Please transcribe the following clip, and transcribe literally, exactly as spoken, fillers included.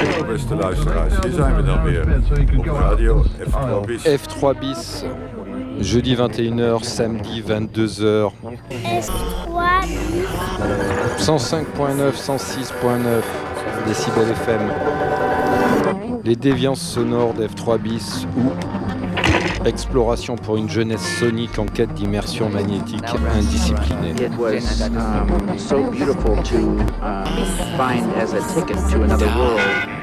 Hallo beste luisteraars, hier zijn we dan weer op radio F trois bis. F trois bis, jeudi vingt et une heures, samedi vingt-deux heures. F trois bis. cent cinq point neuf, cent six point neuf décibels F M. Les déviances sonores d'F trois bis ou exploration pour une jeunesse sonique en quête d'immersion magnétique indisciplinée. It was um, so beautiful to uh, find as a ticket to another world.